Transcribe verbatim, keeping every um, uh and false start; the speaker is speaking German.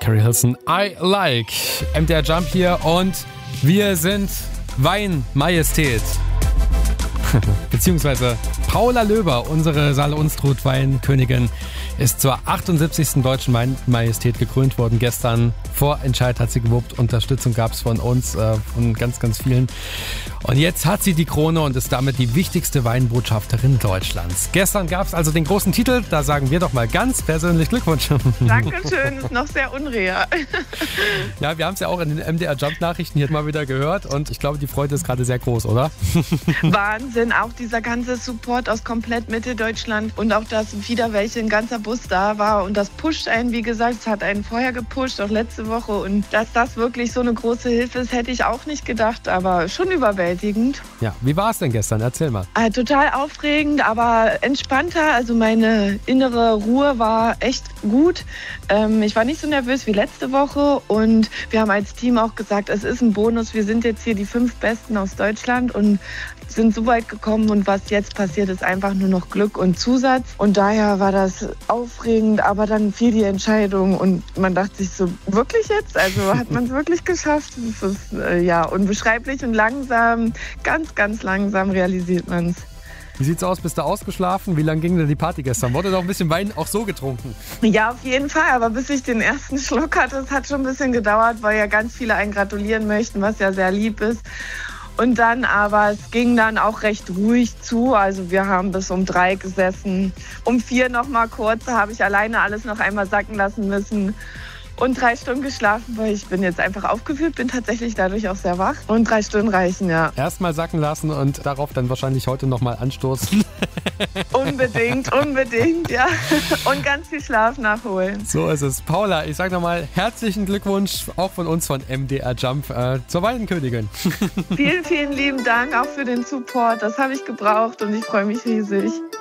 Carrie Hilson, I Like. M D R Jump hier und wir sind Weinmajestät. Beziehungsweise Paula Löber, unsere Saale-Unstrut-Weinkönigin, ist zur achtundsiebzigsten Deutschen Weinmajestät gekrönt worden. Gestern vor Entscheid hat sie gewuppt. Unterstützung gab es von uns, äh, von ganz, ganz vielen. Und jetzt hat sie die Krone und ist damit die wichtigste Weinbotschafterin Deutschlands. Gestern gab es also den großen Titel. Da sagen wir doch mal ganz persönlich Glückwunsch. Dankeschön, ist noch sehr unreal. Ja, wir haben es ja auch in den M D R Jump-Nachrichten hier mal wieder gehört. Und ich glaube, die Freude ist gerade sehr groß, oder? Wahnsinn, auch dieser ganze Support aus komplett Mitteldeutschland und auch, dass wieder welche ein ganzer Bus da war und das pusht einen, wie gesagt, es hat einen vorher gepusht, auch letzte Woche und dass das wirklich so eine große Hilfe ist, hätte ich auch nicht gedacht, aber schon überwältigend. Ja, wie war es denn gestern? Erzähl mal. Äh, total aufregend, aber entspannter, also meine innere Ruhe war echt gut. Ähm, ich war nicht so nervös wie letzte Woche und wir haben als Team auch gesagt, es ist ein Bonus, wir sind jetzt hier die fünf Besten aus Deutschland und sind so weit gekommen und was jetzt passiert, ist einfach nur noch Glück und Zusatz. Und daher war das aufregend, aber dann fiel die Entscheidung und man dachte sich so, wirklich jetzt? Also hat man es wirklich geschafft? Das ist äh, ja unbeschreiblich und langsam, ganz, ganz langsam realisiert man es. Wie sieht's aus? Bist du ausgeschlafen? Wie lange ging denn die Party gestern? Wurde doch ein bisschen Wein auch so getrunken? Ja, auf jeden Fall. Aber bis ich den ersten Schluck hatte, es hat schon ein bisschen gedauert, weil ja ganz viele einen gratulieren möchten, was ja sehr lieb ist. Und dann aber, es ging dann auch recht ruhig zu. Also wir haben bis um drei gesessen. Um vier noch mal kurz, da habe ich alleine alles noch einmal sacken lassen müssen. Und drei Stunden geschlafen, weil ich bin jetzt einfach aufgewühlt, bin tatsächlich dadurch auch sehr wach. Und drei Stunden reichen, ja. Erstmal sacken lassen und darauf dann wahrscheinlich heute nochmal anstoßen. Unbedingt, unbedingt, ja. Und ganz viel Schlaf nachholen. So ist es. Paula, ich sage nochmal herzlichen Glückwunsch, auch von uns von M D R Jump, äh, zur Weinkönigin. Vielen, vielen lieben Dank auch für den Support. Das habe ich gebraucht und ich freue mich riesig.